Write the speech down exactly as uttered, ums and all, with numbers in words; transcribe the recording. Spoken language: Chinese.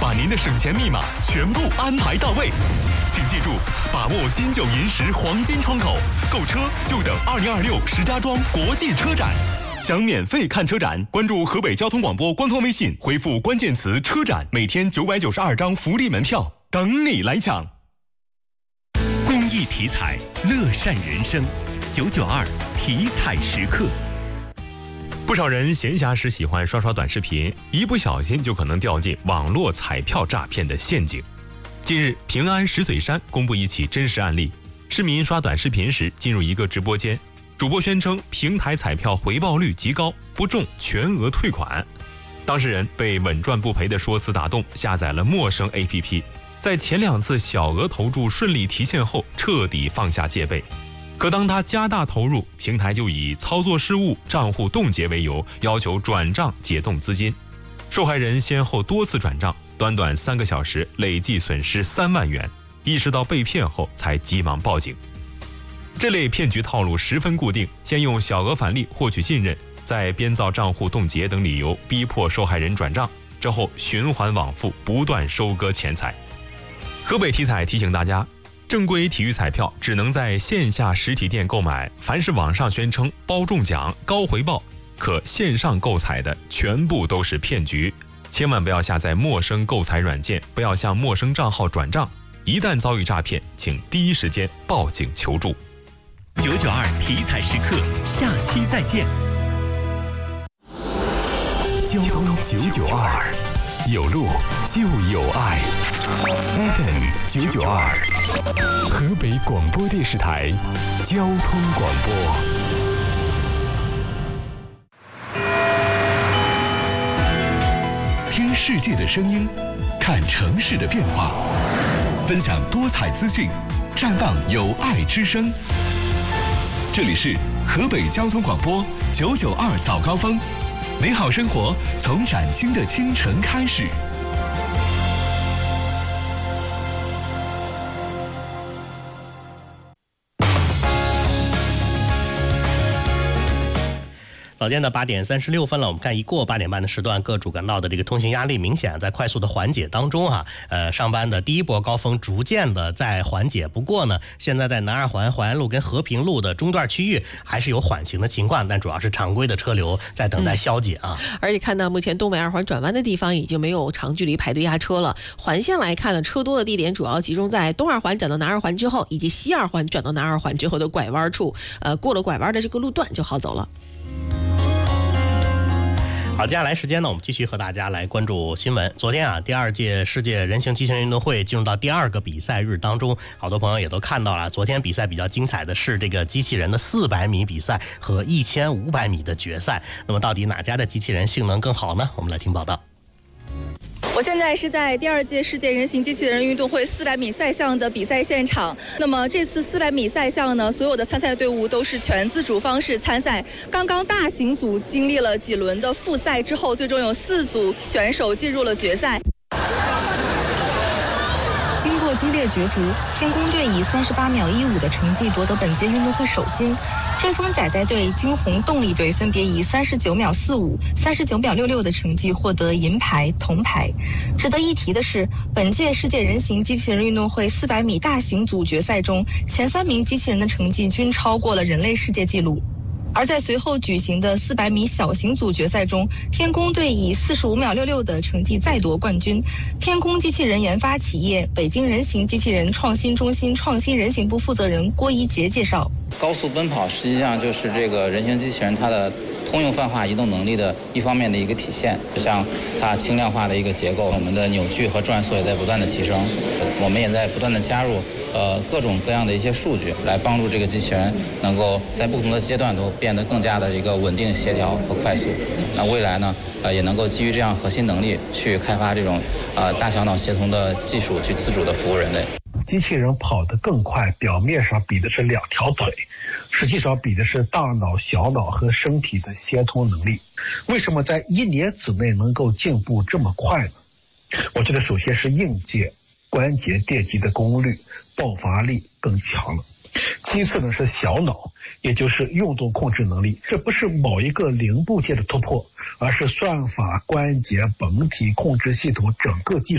把您的省钱密码全部安排到位。请记住，把握金九银十黄金窗口，购车就等二零二六石家庄国际车展。想免费看车展，关注河北交通广播官方微信，回复关键词车展，每天九百九十二张福利门票等你来抢。 公益体彩，乐善人生。九九二体彩时刻。 不少人闲暇时喜欢刷刷短视频，一不小心就可能掉进网络彩票诈骗的陷阱。近日，平安石嘴山公布一起真实案例，市民刷短视频时进入一个直播间，主播宣称平台彩票回报率极高，不中全额退款。当事人被稳赚不赔的说辞打动，下载了陌生 A P P， 在前两次小额投注顺利提现后，彻底放下戒备。可当他加大投入，平台就以操作失误、账户冻结为由，要求转账解冻资金。受害人先后多次转账，短短三个小时累计损失三万元，意识到被骗后才急忙报警。这类骗局套路十分固定，先用小额返利获取信任，再编造账户冻结等理由逼迫受害人转账，之后循环往复，不断收割钱财。河北体彩提醒大家，正规体育彩票只能在线下实体店购买，凡是网上宣称包中奖、高回报，可线上购彩的全部都是骗局。千万不要下载陌生购彩软件，不要向陌生账号转账，一旦遭遇诈骗，请第一时间报警求助。 九九二体彩时刻，下期再见。 交通九九二，有路就有爱。F M 九九二，河北广播电视台交通广播。听世界的声音，看城市的变化，分享多彩资讯，绽放有爱之声。这里是河北交通广播九九二早高峰，美好生活从崭新的清晨开始。 早间的八点三十六分了，我们看一过八点半的时段，各主干道的这个通行压力明显在快速的缓解当中哈、啊。呃，上班的第一波高峰逐渐的在缓解，不过呢，现在在南二环淮安路跟和平路的中段区域还是有缓行的情况，但主要是常规的车流在等待消解啊。 嗯、而且看到目前东北二环转弯的地方已经没有长距离排队压车了，环线来看呢，车多的地点主要集中在东二环转到南二环之后，以及西二环转到南二环之后的拐弯处，呃，过了拐弯的这个路段就好走了。 好，接下来时间呢，我们继续和大家来关注新闻。昨天啊，第二届世界人形机器人运动会进入到第二个比赛日当中，好多朋友也都看到了。昨天比赛比较精彩的是这个机器人的四百米比赛和一千五百米的决赛。那么到底哪家的机器人性能更好呢？我们来听报道。 我现在是在第二届世界人形机器人运动会四百米赛项的比赛现场。那么这次四百米赛项呢，所有的参赛队伍都是全自主方式参赛。刚刚大型组经历了几轮的复赛之后，最终有四组选手进入了决赛。 经过激烈角逐，天宫队以三十八秒一五的成绩夺得本届运动会首金。追风仔仔队、金红动力队分别以三十九秒四五、三十九秒六六的成绩获得银牌、铜牌。值得一提的是，本届世界人形机器人运动会四百米大型组决赛中，前三名机器人的成绩均超过了人类世界纪录。而在随后举行的四百米小型组决赛中，天宫队以四十五秒六六的成绩再夺冠军。天宫机器人研发企业北京人形机器人创新中心创新人形部负责人郭一杰介绍， 高速奔跑实际上就是这个人形机器人它的通用泛化移动能力的一方面的一个体现，像它轻量化的一个结构，我们的扭矩和转速也在不断的提升，我们也在不断的加入呃各种各样的一些数据，来帮助这个机器人能够在不同的阶段都变得更加的一个稳定、协调和快速。那未来呢，呃也能够基于这样核心能力去开发这种呃大小脑协同的技术，去自主的服务人类。 机器人跑得更快，表面上比的是两条腿，实际上比的是大脑、小脑和身体的协同能力。为什么在一年之内能够进步这么快呢？我觉得首先是硬件、关节电极的功率、爆发力更强了。其次呢是小脑，也就是运动控制能力。这不是某一个零部件的突破，而是算法、关节、本体控制系统整个技术